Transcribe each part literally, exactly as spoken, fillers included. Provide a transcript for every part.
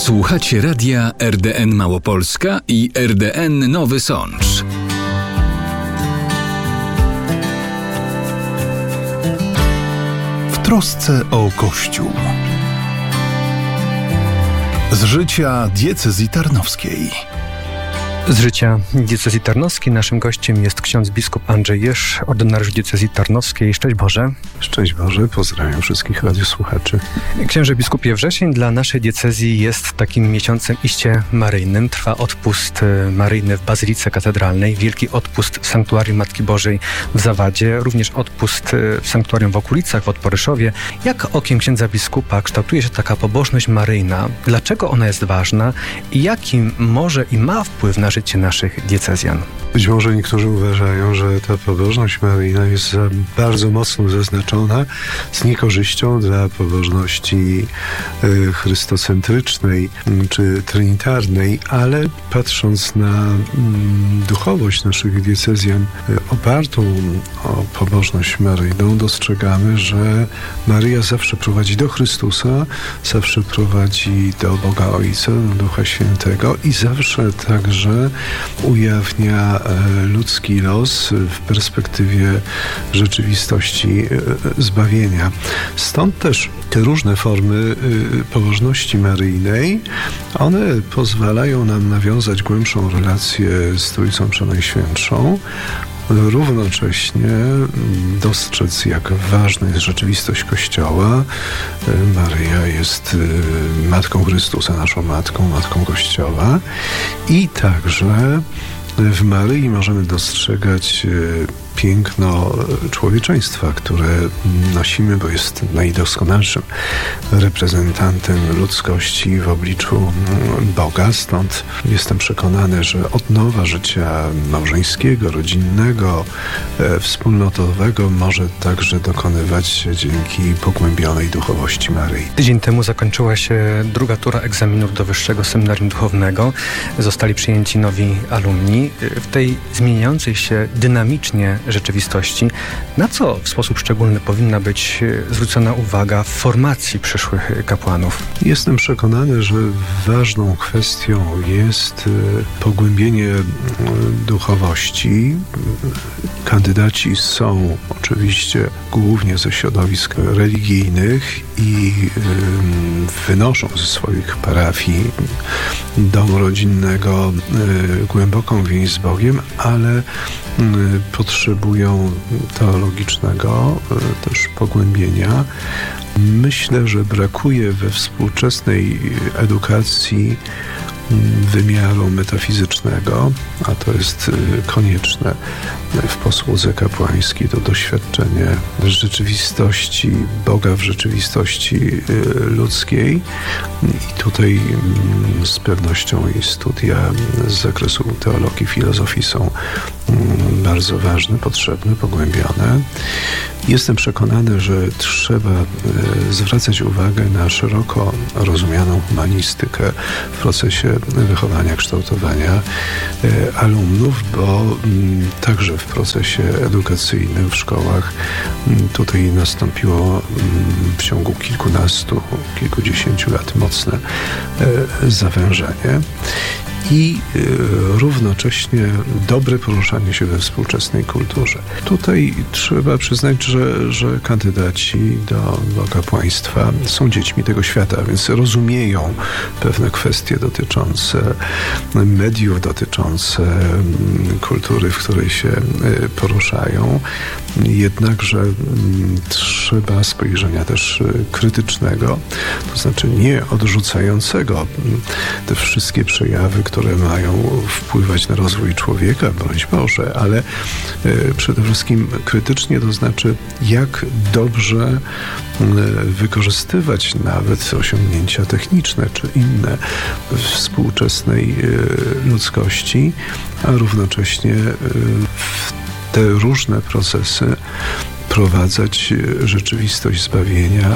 Słuchacie radia R D N Małopolska i R D N Nowy Sącz. W trosce o Kościół. Z życia diecezji tarnowskiej. Z życia diecezji tarnowskiej naszym gościem jest ksiądz biskup Andrzej Jerz, ordynariusz diecezji tarnowskiej. Szczęść Boże. Szczęść Boże, pozdrawiam wszystkich radiosłuchaczy. Księże biskupie, wrzesień dla naszej diecezji jest takim miesiącem iście maryjnym. Trwa odpust maryjny w Bazylice Katedralnej, wielki odpust w Sanktuarium Matki Bożej w Zawadzie, również odpust w Sanktuarium w Okulicach, w Odporyszowie. Jak okiem księdza biskupa kształtuje się taka pobożność maryjna? Dlaczego ona jest ważna i jaki może i ma wpływ na życie naszych diecezjan? Być może niektórzy uważają, że ta pobożność maryjna jest bardzo mocno zaznaczona z niekorzyścią dla pobożności y, chrystocentrycznej czy trinitarnej, ale patrząc na mm, duchowość naszych diecezjan y, opartą o pobożność maryjną, dostrzegamy, że Maryja zawsze prowadzi do Chrystusa, zawsze prowadzi do Boga Ojca, do Ducha Świętego i zawsze także ujawnia ludzki los w perspektywie rzeczywistości zbawienia. Stąd też te różne formy pobożności maryjnej, one pozwalają nam nawiązać głębszą relację z Trójcą Przenajświętszą, równocześnie dostrzec, jak ważna jest rzeczywistość Kościoła. Maryja jest Matką Chrystusa, naszą Matką, Matką Kościoła i także w Maryi możemy dostrzegać piękno człowieczeństwa, które nosimy, bo jest najdoskonalszym reprezentantem ludzkości w obliczu Boga. Stąd jestem przekonany, że odnowa życia małżeńskiego, rodzinnego, wspólnotowego może także dokonywać się dzięki pogłębionej duchowości Maryi. Tydzień temu zakończyła się druga tura egzaminów do Wyższego Seminarium Duchownego. Zostali przyjęci nowi alumni. W tej zmieniającej się dynamicznie rzeczywistości, na co w sposób szczególny powinna być zwrócona uwaga w formacji przyszłych kapłanów? Jestem przekonany, że ważną kwestią jest pogłębienie duchowości. Kandydaci są oczywiście głównie ze środowisk religijnych i wynoszą ze swoich parafii domu rodzinnego głęboką więź z Bogiem, ale potrzebują teologicznego też pogłębienia. Myślę, że brakuje we współczesnej edukacji wymiaru metafizycznego, a to jest konieczne w posłudze kapłańskiej, to doświadczenie rzeczywistości Boga w rzeczywistości ludzkiej. I tutaj z pewnością i studia z zakresu teologii, filozofii są bardzo ważne, potrzebne, pogłębione. Jestem przekonany, że trzeba zwracać uwagę na szeroko rozumianą humanistykę w procesie wychowania, kształtowania alumnów, bo także w procesie edukacyjnym w szkołach tutaj nastąpiło w ciągu kilkunastu, kilkudziesięciu lat mocne zawężenie. I równocześnie dobre poruszanie się we współczesnej kulturze. Tutaj trzeba przyznać, że, że kandydaci do, do kapłaństwa są dziećmi tego świata, więc rozumieją pewne kwestie dotyczące mediów, dotyczące kultury, w której się poruszają. Jednakże trzeba spojrzenia też krytycznego, to znaczy nie odrzucającego te wszystkie przejawy, które mają wpływać na rozwój człowieka, broń Boże, ale przede wszystkim krytycznie, to znaczy jak dobrze wykorzystywać nawet osiągnięcia techniczne czy inne współczesnej ludzkości, a równocześnie w te różne procesy wprowadzać rzeczywistość zbawienia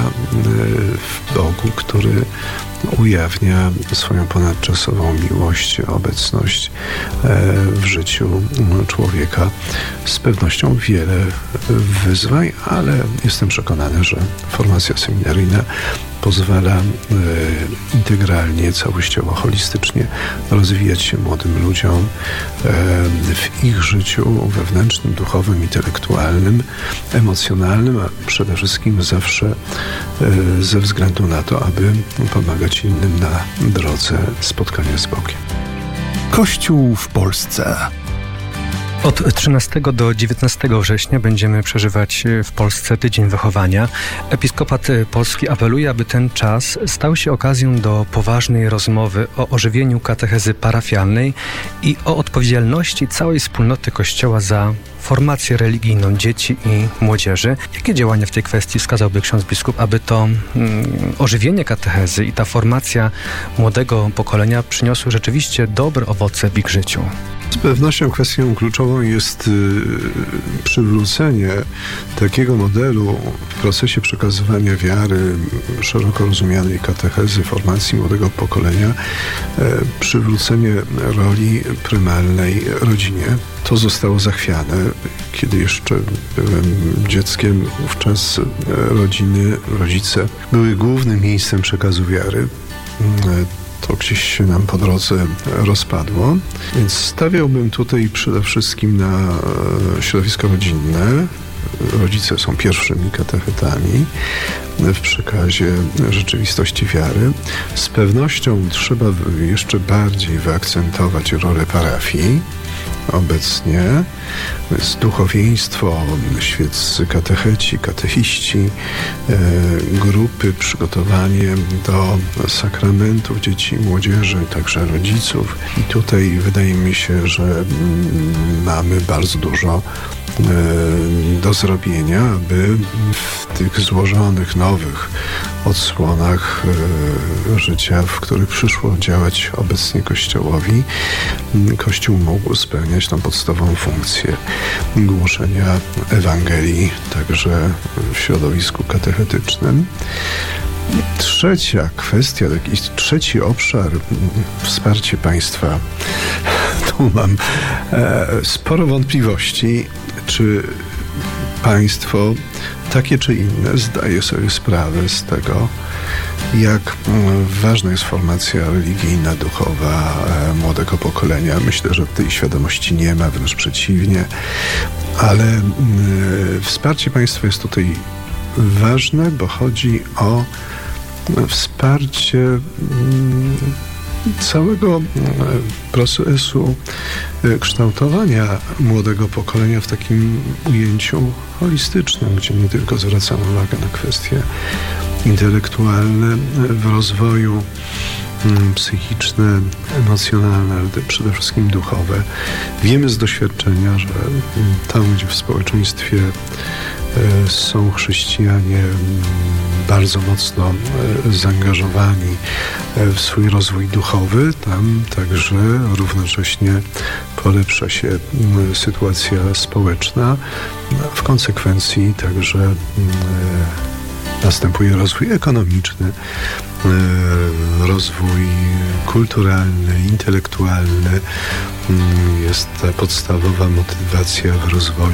w Bogu, który ujawnia swoją ponadczasową miłość, obecność w życiu człowieka. Z pewnością wiele wyzwań, ale jestem przekonany, że formacja seminaryjna pozwala integralnie, całościowo, holistycznie rozwijać się młodym ludziom w ich życiu wewnętrznym, duchowym, intelektualnym, emocjonalnym, a przede wszystkim zawsze ze względu na to, aby pomagać innym na drodze spotkania z Bogiem. Kościół w Polsce. Od trzynastego do dziewiętnastego września będziemy przeżywać w Polsce Tydzień Wychowania. Episkopat Polski apeluje, aby ten czas stał się okazją do poważnej rozmowy o ożywieniu katechezy parafialnej i o odpowiedzialności całej wspólnoty Kościoła za formację religijną dzieci i młodzieży. Jakie działania w tej kwestii wskazałby ksiądz biskup, aby to mm, ożywienie katechezy i ta formacja młodego pokolenia przyniosły rzeczywiście dobre owoce w ich życiu? Z pewnością kwestią kluczową jest y, przywrócenie takiego modelu w procesie przekazywania wiary, szeroko rozumianej katechezy, formacji młodego pokolenia, y, przywrócenie roli prymalnej rodzinie. To zostało zachwiane. Kiedy jeszcze byłem dzieckiem, wówczas rodziny, rodzice były głównym miejscem przekazu wiary. Y, To gdzieś się nam po drodze rozpadło, więc stawiałbym tutaj przede wszystkim na środowisko rodzinne. Rodzice są pierwszymi katechetami w przekazie rzeczywistości wiary. Z pewnością trzeba jeszcze bardziej wyakcentować rolę parafii. Obecnie jest duchowieństwo, świeccy katecheci, katechiści, e, grupy, przygotowanie do sakramentów dzieci i młodzieży, także rodziców. I tutaj wydaje mi się, że mm, mamy bardzo dużo e, do zrobienia, aby w tych złożonych, nowych odsłonach e, życia, w których przyszło działać obecnie Kościołowi, Kościół mógł spełniać tą podstawową funkcję głoszenia Ewangelii, także w środowisku katechetycznym. Trzecia kwestia, taki trzeci obszar, wsparcie państwa. Tu mam e, sporo wątpliwości, czy państwo takie czy inne zdaje sobie sprawę z tego, jak ważna jest formacja religijna, duchowa młodego pokolenia. Myślę, że tej świadomości nie ma, wręcz przeciwnie, ale wsparcie państwa jest tutaj ważne, bo chodzi o wsparcie całego procesu kształtowania młodego pokolenia w takim ujęciu holistycznym, gdzie nie tylko zwracamy uwagę na kwestie intelektualne w rozwoju psychiczne, emocjonalne, ale przede wszystkim duchowe. Wiemy z doświadczenia, że tam, gdzie w społeczeństwie są chrześcijanie bardzo mocno zaangażowani w swój rozwój duchowy, tam także równocześnie polepsza się sytuacja społeczna. W konsekwencji także następuje rozwój ekonomiczny, rozwój kulturalny, intelektualny. Jest ta podstawowa motywacja w rozwoju